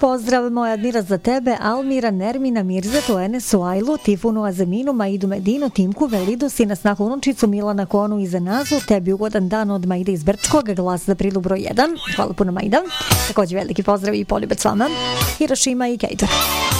Pozdrav moja Admira za tebe, Almira, Nermina, Mirzetu, Enesu, Ajlu, Tifunu, Azaminu, Maidu, Medinu, Timku, Velidu, Sina, Snahu, Unučicu, Milana, Konu i Zanazu. Tebi ugodan dan od Maide iz Brčkog, glas za prilu broj 1. Hvala puno Maida. Također veliki pozdrav i poljubac vama, Hirošima i Kejtor.